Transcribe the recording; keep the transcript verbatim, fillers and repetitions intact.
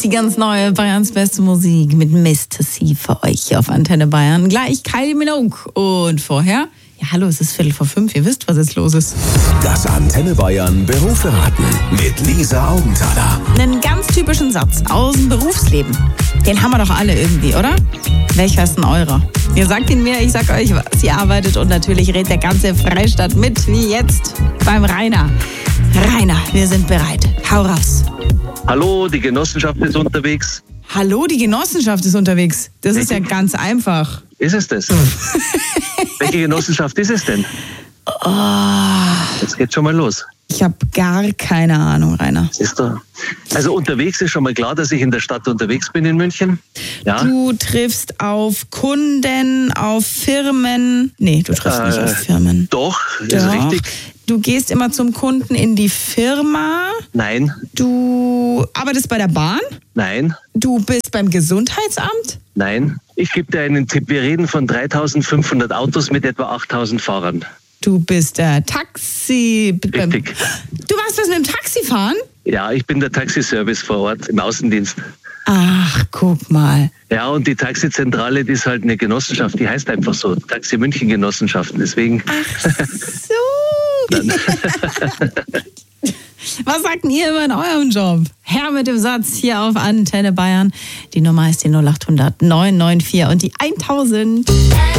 die ganz neue Bayerns beste Musik mit Mister C für euch hier auf Antenne Bayern. Gleich Kylie Minogue. Und vorher, ja hallo, es ist Viertel vor fünf, ihr wisst, was jetzt los ist. Das Antenne Bayern Berufsverraten mit Lisa Augenthaler. Einen ganz typischen Satz aus dem Berufsleben. Den haben wir doch alle irgendwie, oder? Welcher ist denn eurer? Ihr sagt ihn mir, ich sag euch, was ihr arbeitet. Und natürlich redet der ganze Freistaat mit, wie jetzt beim Rainer. Rainer, wir sind bereit. Hau raus. Hallo, die Genossenschaft ist unterwegs. Hallo, die Genossenschaft ist unterwegs. Das ist ja ganz einfach. Ist es das? Welche Genossenschaft ist es denn? Oh, Jetzt geht's schon mal los. ich habe gar keine Ahnung, Rainer. Ist da. Also unterwegs ist schon mal klar, dass ich in der Stadt unterwegs bin in München. Ja. Du triffst auf Kunden, auf Firmen. Nee, du triffst Äh, nicht auf Firmen. Doch, ist Doch. richtig. Du gehst immer zum Kunden in die Firma. Nein, Du arbeitest bei der Bahn. nein, Du bist beim Gesundheitsamt. nein. Ich gebe dir einen Tipp. Wir reden von dreitausendfünfhundert Autos mit etwa achttausend Fahrern. Du bist der Taxi. beim- Richtig. Du warst was mit dem Taxifahren? Ja, ich bin der Taxiservice vor Ort im Außendienst. Ach, guck mal. Ja, und die Taxizentrale, die ist halt eine Genossenschaft, die heißt einfach so, Taxi München Genossenschaften. Deswegen, So. Was sagt denn ihr immer in eurem Job? Herr mit dem Satz hier auf Antenne Bayern. Die Nummer ist die null acht hundert neun neun vier und die tausend.